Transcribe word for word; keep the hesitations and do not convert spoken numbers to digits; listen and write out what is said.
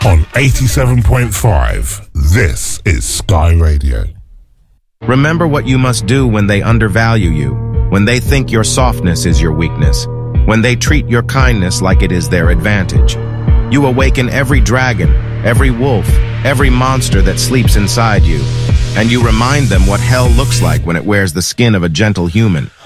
On eighty-seven point five, this is Sky Radio. Remember what you must do when they undervalue you, when they think your softness is your weakness, when they treat your kindness like it is their advantage. You awaken every dragon, every wolf, every monster that sleeps inside you, and you remind them what hell looks like when it wears the skin of a gentle human.